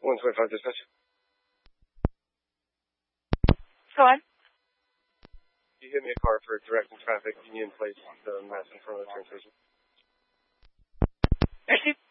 125 dispatch. Go on. You hit me a car for directing traffic, Union Place, the mass in front of the train station. Merci.